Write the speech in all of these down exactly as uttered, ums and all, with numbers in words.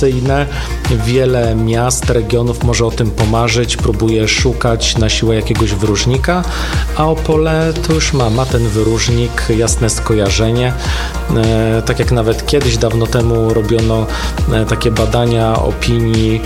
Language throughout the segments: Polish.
atrakcyjne. Wiele miast, regionów może o tym pomarzyć, próbuje szukać na siłę jakiegoś wyróżnika, a Opole to już ma, ma ten wyróżnik, jasne skojarzenie. E, tak jak nawet kiedyś, dawno temu robiono e, takie badania opinii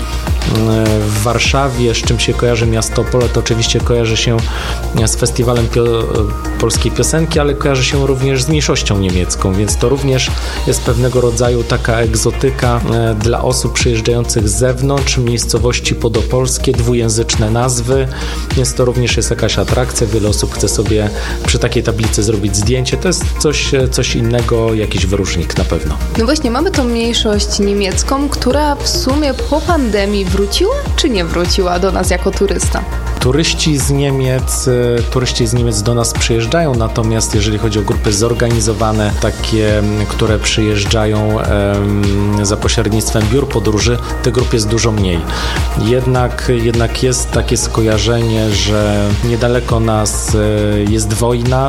w Warszawie, z czym się kojarzy miasto Opole, to oczywiście kojarzy się z festiwalem pio- polskiej piosenki, ale kojarzy się również z mniejszością niemiecką, więc to również jest pewnego rodzaju taka egzotyka dla osób przyjeżdżających z zewnątrz, miejscowości podopolskie, dwujęzyczne nazwy, więc to również jest jakaś atrakcja, wiele osób chce sobie przy takiej tablicy zrobić zdjęcie, to jest coś, coś innego, jakiś wyróżnik na pewno. No właśnie, mamy tą mniejszość niemiecką, która w sumie po pandemii wróciła, czy nie wróciła do nas jako turysta? Turyści z Niemiec, turyści z Niemiec do nas przyjeżdżają, natomiast jeżeli chodzi o grupy zorganizowane, takie, które przyjeżdżają um, za pośrednictwem biur podróży, tych grup jest dużo mniej. Jednak, jednak jest takie skojarzenie, że niedaleko nas jest wojna,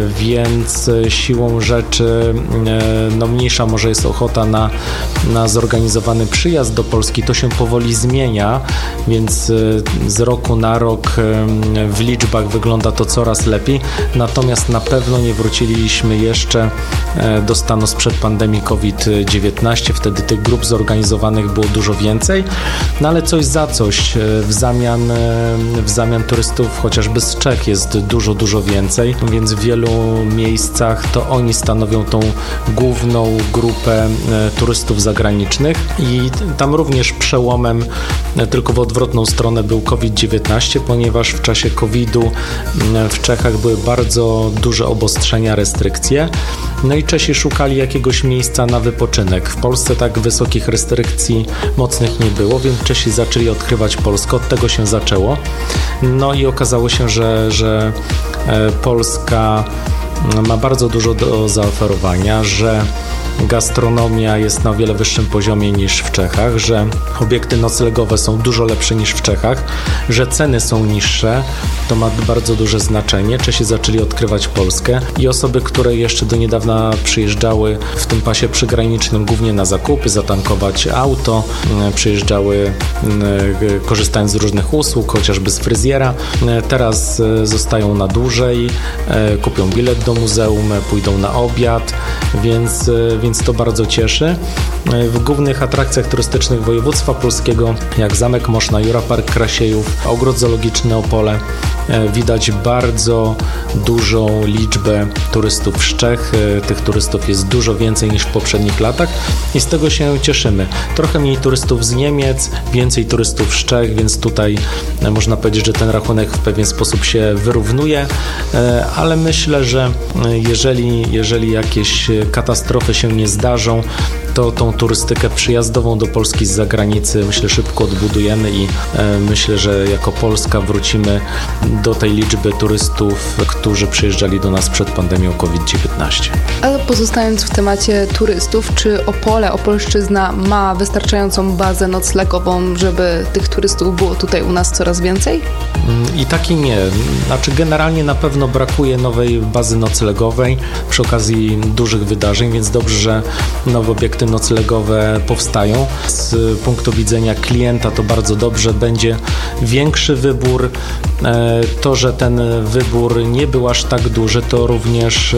więc siłą rzeczy no, mniejsza może jest ochota na, na zorganizowany przyjazd do Polski. To się powoli zmienia, więc z roku na rok w liczbach wygląda to coraz lepiej, natomiast na pewno nie wróciliśmy jeszcze do stanu sprzed pandemii COVID dziewiętnaście, wtedy tych grup zorganizowanych było dużo więcej, no ale coś za coś, w zamian, w zamian turystów chociażby z Czech jest dużo, dużo więcej, więc w wielu miejscach to oni stanowią tą główną grupę turystów zagranicznych i tam również przełomem tylko w odwrotną stronę był COVID dziewiętnaście, ponieważ w czasie kowida w Czechach były bardzo duże obostrzenia, restrykcje. No i Czesi szukali jakiegoś miejsca na wypoczynek. W Polsce tak wysokich restrykcji mocnych nie było, więc Czesi zaczęli odkrywać Polskę, od tego się zaczęło. No i okazało się, że, że Polska ma bardzo dużo do zaoferowania, że gastronomia jest na o wiele wyższym poziomie niż w Czechach, że obiekty noclegowe są dużo lepsze niż w Czechach, że ceny są niższe, to ma bardzo duże znaczenie. Czesi zaczęli odkrywać Polskę i osoby, które jeszcze do niedawna przyjeżdżały w tym pasie przygranicznym głównie na zakupy, zatankować auto, przyjeżdżały korzystając z różnych usług, chociażby z fryzjera, teraz zostają na dłużej, kupią bilet do muzeum, pójdą na obiad, więc więc to bardzo cieszy. W głównych atrakcjach turystycznych województwa polskiego, jak Zamek Moszna, Jura Park Krasiejów, Ogród Zoologiczny Opole, widać bardzo dużą liczbę turystów z Czech. Tych turystów jest dużo więcej niż w poprzednich latach i z tego się cieszymy. Trochę mniej turystów z Niemiec, więcej turystów z Czech, więc tutaj można powiedzieć, że ten rachunek w pewien sposób się wyrównuje, ale myślę, że jeżeli, jeżeli jakieś katastrofy się nie zdarzą, to tą turystykę przyjazdową do Polski z zagranicy myślę szybko odbudujemy i e, myślę, że jako Polska wrócimy do tej liczby turystów, którzy przyjeżdżali do nas przed pandemią COVID dziewiętnaście. Ale pozostając w temacie turystów, czy Opole, Opolszczyzna ma wystarczającą bazę noclegową, żeby tych turystów było tutaj u nas coraz więcej? I tak i nie. Znaczy generalnie na pewno brakuje nowej bazy noclegowej przy okazji dużych wydarzeń, więc dobrze, że nowe obiekty noclegowe powstają. Z punktu widzenia klienta to bardzo dobrze, będzie większy wybór. To, że ten wybór nie był aż tak duży, to również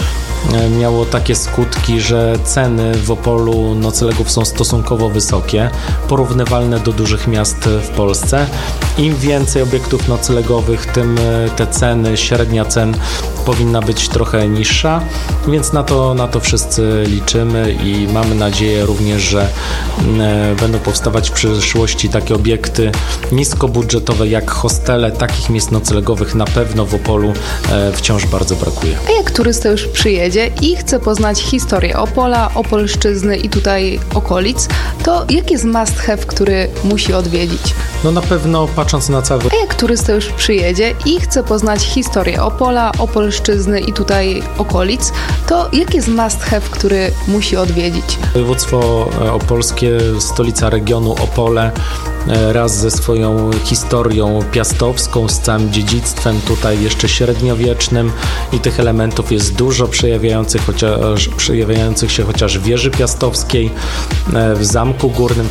miało takie skutki, że ceny w Opolu noclegów są stosunkowo wysokie, porównywalne do dużych miast w Polsce. Im więcej obiektów noclegowych, tym te ceny, średnia cen powinna być trochę niższa, więc na to, na to wszyscy liczymy i mamy nadzieję również, że będą powstawać w przyszłości takie obiekty niskobudżetowe jak hostele. Takich miejsc noclegowych na pewno w Opolu wciąż bardzo brakuje. A jak turysta już przyjedzie i chce poznać historię Opola, Opolszczyzny i tutaj okolic, to jaki jest must have, który musi odwiedzić? No na pewno patrząc na cały... A jak turysta już przyjedzie i chce poznać historię Opola, Opolszczyzny i tutaj okolic, to jaki jest must have, który musi odwiedzić? Województwo opolskie, stolica regionu Opole, raz ze swoją historią piastowską, z całym dziedzictwem tutaj jeszcze średniowiecznym i tych elementów jest dużo, przejawiających, chociaż, przejawiających się chociaż w wieży piastowskiej, w Zamku Górnym,